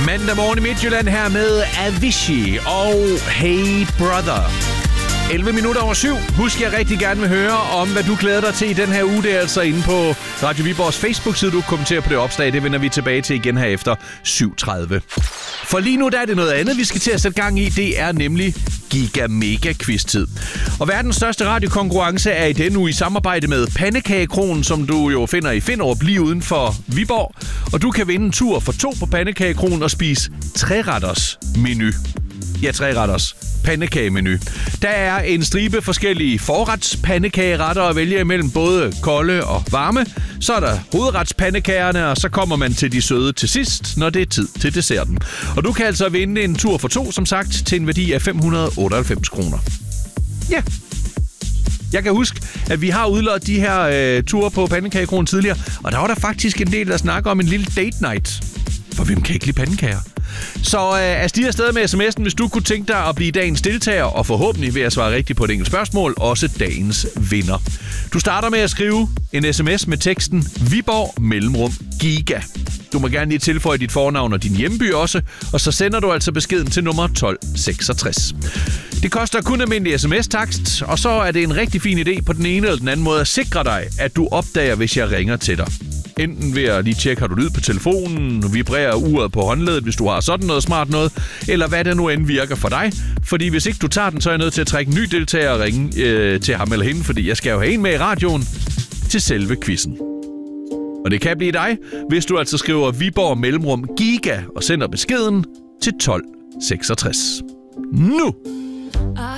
Mandag morgen i Midtjylland her med Avicii og Hey Brother. 11 minutter over 7. Husk, jeg rigtig gerne vil høre om, hvad du glæder dig til i den her uge. Det er altså inde på Radio Viborgs Facebook-side, du kommenterer på det opslag. Det vender vi tilbage til igen her efter 7.30. For lige nu der er det noget andet, vi skal til at sætte gang i. Det er nemlig Giga Mega Quiz-tid. Og verdens største radiokonkurrence er i denne uge i samarbejde med Pandekagekronen, som du jo finder i Finderup lige uden for Viborg. Og du kan vinde en tur for 2 på Pandekagekronen og spise 3-retters menu. Ja, 3-retters pandekagemenu. Der er en stribe forskellige forretspandekageretter at vælge imellem, både kolde og varme. Så er der hovedretspandekagerne, og så kommer man til de søde til sidst, når det er tid til desserten. Og du kan altså vinde en tur for 2, som sagt, til en værdi af 598 kroner. Ja. Jeg kan huske, at vi har udløst de her ture på Pandekagekronen tidligere, og der var der faktisk en del, der snakker om en lille date night. For hvem kan ikke lide pandekager? Så stig afsted med sms'en, hvis du kunne tænke dig at blive dagens deltager, og forhåbentlig ved at svare rigtigt på et enkelt spørgsmål, også dagens vinder. Du starter med at skrive en sms med teksten Viborg mellemrum Giga. Du må gerne lige tilføje dit fornavn og din hjemby også, og så sender du altså beskeden til nummer 1266. Det koster kun almindelig sms-takst, og så er det en rigtig fin idé på den ene eller den anden måde at sikre dig, at du opdager, hvis jeg ringer til dig. Enten ved at lige tjekke, har du lyd på telefonen, vibrerer uret på håndledet, hvis du har sådan noget smart noget, eller hvad der nu end virker for dig. Fordi hvis ikke du tager den, så er jeg nødt til at trække en ny deltager og ringe til ham eller hende, fordi jeg skal jo have en med i radioen til selve quizzen. Og det kan blive dig, hvis du altså skriver Viborg mellemrum Giga og sender beskeden til 1266. Nu!